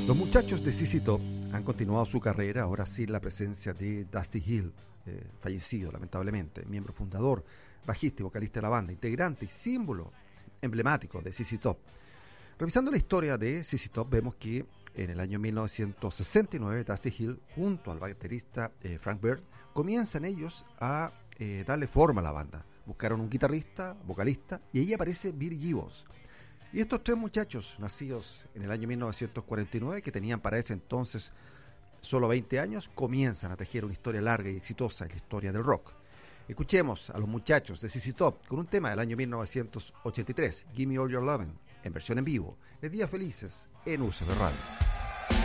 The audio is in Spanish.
Los muchachos de ZZ Top han continuado su carrera, ahora sin la presencia de Dusty Hill, fallecido lamentablemente, miembro fundador, bajista y vocalista de la banda, integrante y símbolo emblemático de ZZ Top. Revisando la historia de ZZ Top, vemos que en el año 1969 Dusty Hill, junto al baterista Frank Beard, comienzan ellos a darle forma a la banda. Buscaron un guitarrista, vocalista, y ahí aparece Billy Gibbons. Y estos tres muchachos, nacidos en el año 1949, que tenían para ese entonces solo 20 años, comienzan a tejer una historia larga y exitosa en la historia del rock. Escuchemos a los muchachos de ZZ Top con un tema del año 1983, Give Me All Your Lovin', en versión en vivo, de Días Felices, en UCB Radio.